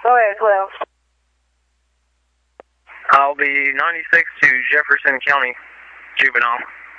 Go ahead, 12. I'll be 96 to Jefferson County Juvenile.